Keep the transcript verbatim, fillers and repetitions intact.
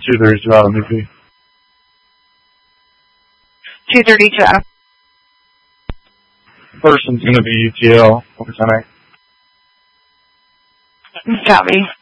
two thirty-two out of Newfie. two thirty-two out. Person's going to be U T L, Focus on A. Copy.